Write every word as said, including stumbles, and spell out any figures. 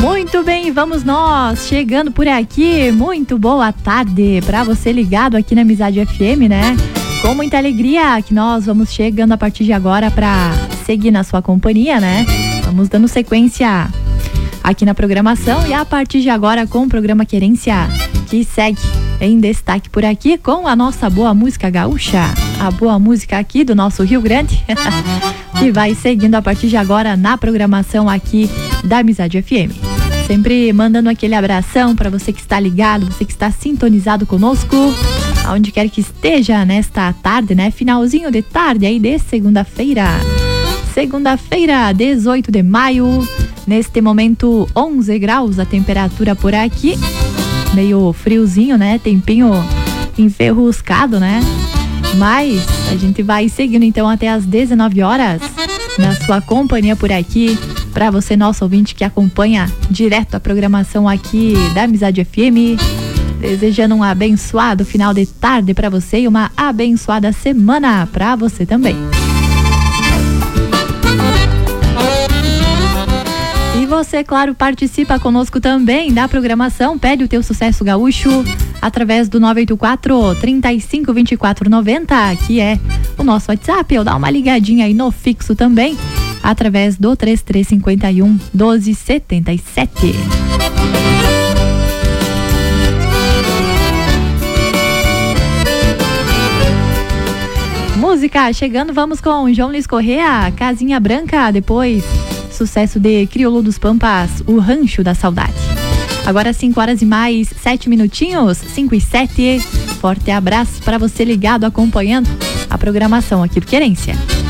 Muito bem, vamos nós chegando por aqui. Muito boa tarde para você ligado aqui na Amizade F M, né? Com muita alegria que nós vamos chegando a partir de agora para seguir na sua companhia, né? Vamos dando sequência aqui na programação e a partir de agora com o programa Querência, que segue em destaque por aqui com a nossa boa música gaúcha, a boa música aqui do nosso Rio Grande, que vai seguindo a partir de agora na programação aqui da Amizade F M. Sempre mandando aquele abração para você que está ligado, você que está sintonizado conosco, aonde quer que esteja nesta tarde, né? Finalzinho de tarde aí de segunda-feira. Segunda-feira, dezoito de maio, neste momento onze graus a temperatura por aqui. Meio friozinho, né? Tempinho enferruscado, né? Mas a gente vai seguindo então até as dezenove horas na sua companhia por aqui. Para você, nosso ouvinte que acompanha direto a programação aqui da Amizade F M, desejando um abençoado final de tarde para você e uma abençoada semana para você também. E você, claro, participa conosco também da programação, pede o teu sucesso gaúcho através do nove oito quatro, três cinco, dois quatro nove zero, que é o nosso WhatsApp, ou dá uma ligadinha aí no fixo também, através do três três cinco um, doze setenta e sete. Música chegando, vamos com João Luiz Correa, Casinha Branca, depois sucesso de Crioulo dos Pampas, O Rancho da Saudade. Agora cinco horas e mais sete minutinhos, cinco e sete. Forte abraço para você ligado acompanhando a programação aqui do Querência.